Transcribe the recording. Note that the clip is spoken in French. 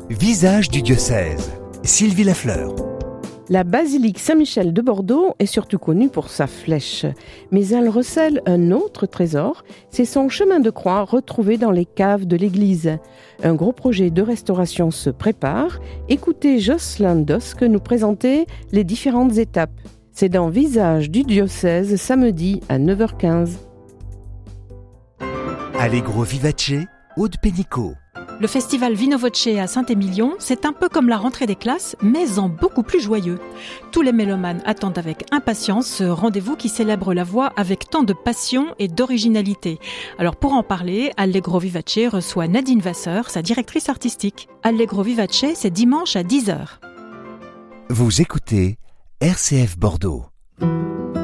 Visage du diocèse, Sylvie Lafleur. La basilique Saint-Michel de Bordeaux est surtout connue pour sa flèche, mais elle recèle un autre trésor, c'est son chemin de croix retrouvé dans les caves de l'église. Un gros projet de restauration se prépare. Écoutez Jocelyn Dosque nous présenter les différentes étapes. C'est dans Visage du diocèse, samedi à 9h15. Allegro Vivace, Aude Pénicaud. Le festival Vino Voce à Saint-Émilion, c'est un peu comme la rentrée des classes, mais en beaucoup plus joyeux. Tous les mélomanes attendent avec impatience ce rendez-vous qui célèbre la voix avec tant de passion et d'originalité. Alors pour en parler, Allegro Vivace reçoit Nadine Vasseur, sa directrice artistique. Allegro Vivace, c'est dimanche à 10h. Vous écoutez RCF Bordeaux.